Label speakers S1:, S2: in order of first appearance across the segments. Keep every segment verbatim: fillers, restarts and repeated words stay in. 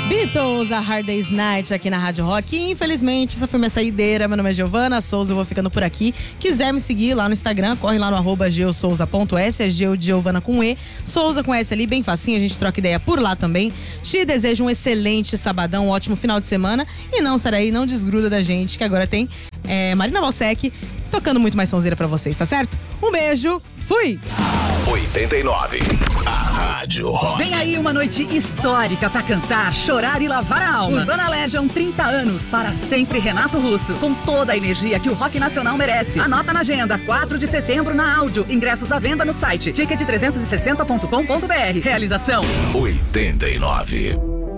S1: Beatles, A Hard Day's Night aqui na Rádio Rock. E, infelizmente, essa foi minha saideira. Meu nome é Giovana Souza, eu vou ficando por aqui. Quiser me seguir lá no Instagram, corre lá no arroba geosouza ponto s, é Geo de Giovana com E, Souza com S ali, bem facinho, a gente troca ideia por lá também. Te desejo um excelente sabadão, um ótimo final de semana. E não, Saraí, não desgruda da gente, que agora tem é, Marina Valsec tocando muito mais sonzeira pra vocês, tá certo? Um beijo, fui!
S2: oitenta e nove, a Rádio Rock.
S3: Vem aí uma noite histórica pra cantar, chorar e lavar a alma. Urbana Legend, trinta anos, para sempre Renato Russo, com toda a energia que o rock nacional merece. Anota na agenda, quatro de setembro na Áudio. Ingressos à venda no site ticket trezentos e sessenta ponto com ponto b r. Realização
S2: oitenta e nove.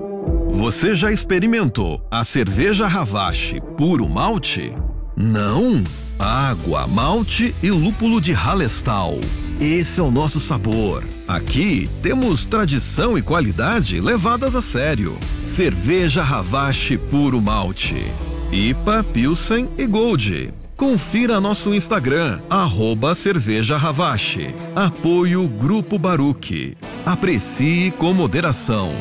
S4: Você já experimentou a cerveja Ravache puro malte? Não? Água, malte e lúpulo de Hallerstau. Esse é o nosso sabor. Aqui temos tradição e qualidade levadas a sério. Cerveja Ravache puro malte. I P A, Pilsen e Gold. Confira nosso Instagram, arroba Cerveja Ravache. Apoio Grupo Baruch. Aprecie com moderação.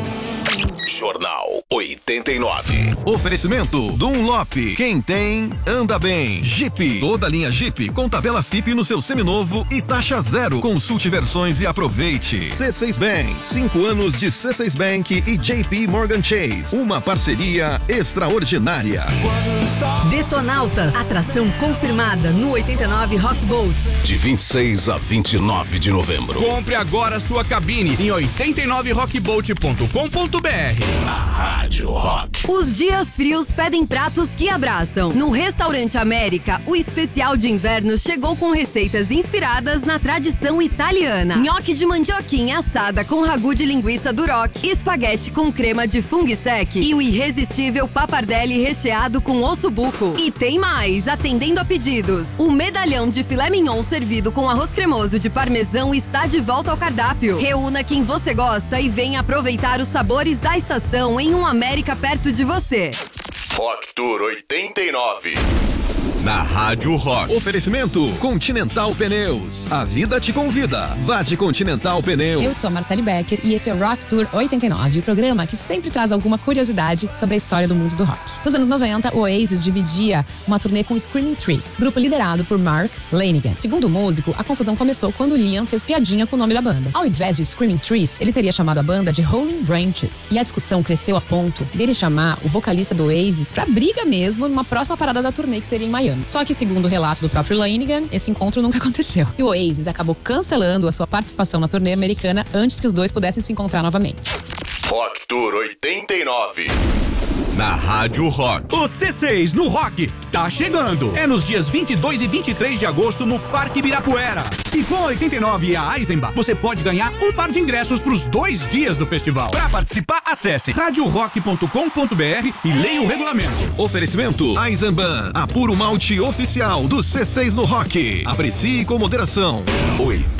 S2: Jornal oitenta e nove.
S4: Oferecimento Dunlop. Quem tem, anda bem. Jeep. Toda linha Jeep com tabela F I P no seu seminovo e taxa zero. Consulte versões e aproveite. C seis Bank. Cinco anos de C seis Bank e J P Morgan Chase. Uma parceria extraordinária.
S5: Detonautas. Atração confirmada no oitenta e nove Rock Boat.
S2: De vinte e seis a vinte e nove de novembro.
S6: Compre agora sua cabine em oitenta e nove rock boat ponto com ponto b r.
S2: A Rádio Rock.
S5: Os dias frios pedem pratos que abraçam. No Restaurante América, o especial de inverno chegou com receitas inspiradas na tradição italiana. Nhoque de mandioquinha assada com ragu de linguiça duroc, espaguete com crema de fungo sec e o irresistível pappardelle recheado com ossobuco. E tem mais, atendendo a pedidos. O medalhão de filé mignon servido com arroz cremoso de parmesão está de volta ao cardápio. Reúna quem você gosta e venha aproveitar os sabores da estação em um América perto de você.
S2: Rock Tour oitenta e nove.
S4: Na Rádio Rock. Oferecimento Continental Pneus. A vida te convida. Vá de Continental Pneus.
S7: Eu sou a Marcele Becker e esse é o Rock Tour oitenta e nove, o programa que sempre traz alguma curiosidade sobre a história do mundo do rock. Nos anos noventa, o Oasis dividia uma turnê com o Screaming Trees, grupo liderado por Mark Lanegan. Segundo o músico, a confusão começou quando Liam fez piadinha com o nome da banda. Ao invés de Screaming Trees, ele teria chamado a banda de Rolling Branches. E a discussão cresceu a ponto dele chamar o vocalista do Oasis pra briga mesmo numa próxima parada da turnê que seria em Miami. Só que, segundo o relato do próprio Lanegan, esse encontro nunca aconteceu. E o Oasis acabou cancelando a sua participação na turnê americana antes que os dois pudessem se encontrar novamente.
S2: Rock Tour oitenta e nove.
S4: Na Rádio Rock.
S6: O C seis no Rock tá chegando. É nos dias vinte e dois e vinte e três de agosto no Parque Ibirapuera. E com a oitenta e nove e a Eisenbach, você pode ganhar um par de ingressos pros dois dias do festival. Para participar, acesse rádio rock ponto com ponto b r e leia o regulamento.
S4: Oferecimento Eisenbahn, a puro malte oficial do C seis no Rock. Aprecie com moderação.
S2: oitenta